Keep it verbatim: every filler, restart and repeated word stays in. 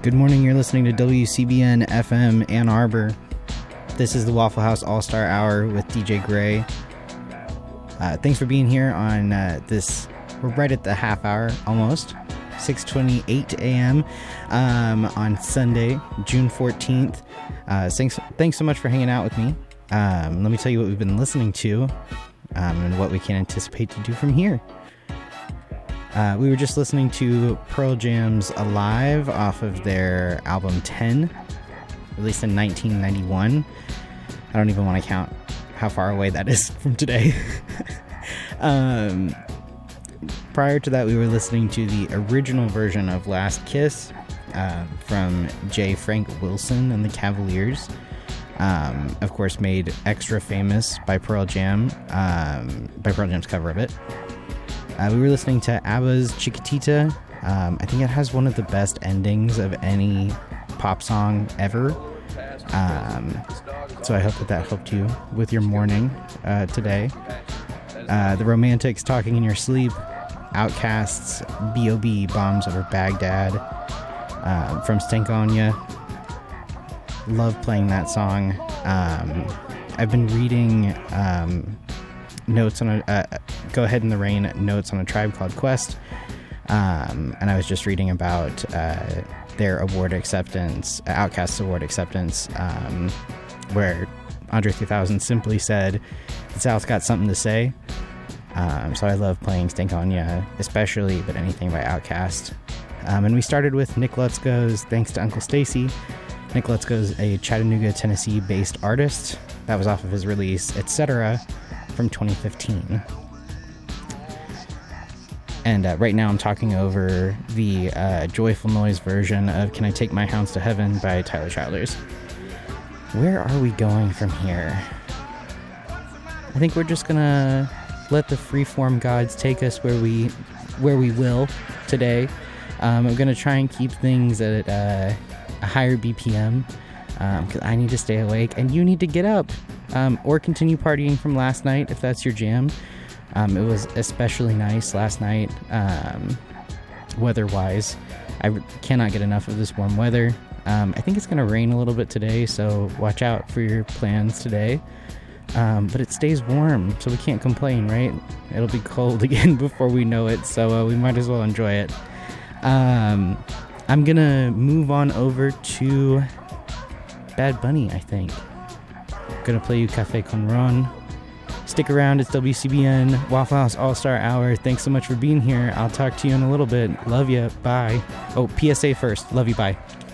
Good morning, you're listening to W C B N F M Ann Arbor. This is the Waffle House All-Star Hour with D J Gray. Uh, thanks for being here on uh, this, we're right at the half hour, almost, six twenty-eight a.m. Um, on Sunday, June fourteenth. Uh, thanks, thanks so much for hanging out with me. Um, let me tell you what we've been listening to um, and what we can anticipate to do from here. Uh, we were just listening to Pearl Jam's Alive off of their album ten, released in nineteen ninety-one. I don't even want to count how far away that is from today. um, prior to that, we were listening to the original version of Last Kiss uh, from J. Frank Wilson and the Cavaliers. Um, of course, made extra famous by Pearl Jam, um, by Pearl Jam's cover of it. Uh, we were listening to ABBA's Chiquitita. Um, I think it has one of the best endings of any pop song ever. Um, so I hope that that helped you with your morning uh, today. Uh, the Romantics, Talking in Your Sleep. Outcasts, B O B, Bombs Over Baghdad. Um, from Stankonia. Love playing that song. Um, I've been reading... Um, notes on a uh, Go Ahead in the Rain notes on a Tribe Called Quest, um, and I was just reading about uh, their award acceptance, Outcast's award acceptance, um, where Andre three thousand simply said, "The South's got something to say." Um, so I love playing Stankonia, especially, but anything by Outcast. Um, and we started with Nick Lutzko's Thanks to Uncle Stacy. Nick Lutzko's a Chattanooga, Tennessee-based artist. That was off of his release, et cetera, from twenty fifteen. And uh, right now I'm talking over the uh, Joyful Noise version of Can I Take My Hounds to Heaven by Tyler Childers. Where are we going from here? I think we're just gonna let the freeform gods take us where we where we will today. Um, I'm gonna try and keep things at uh, a higher B P M because um, I need to stay awake and you need to get up. Um, or continue partying from last night if that's your jam. Um, it was especially nice last night, um, weather-wise. I r- cannot get enough of this warm weather. Um, I think it's going to rain a little bit today, so watch out for your plans today. Um, but it stays warm, so we can't complain, right? It'll be cold again before we know it, so uh, we might as well enjoy it. Um, I'm going to move on over to Bad Bunny, I think. Gonna play you Cafe Con Ron. Stick around, it's W C B N Waffle House All-Star Hour. Thanks so much for being here. I'll talk to you in a little bit. Love ya, bye. Oh, P S A first. Love you, bye.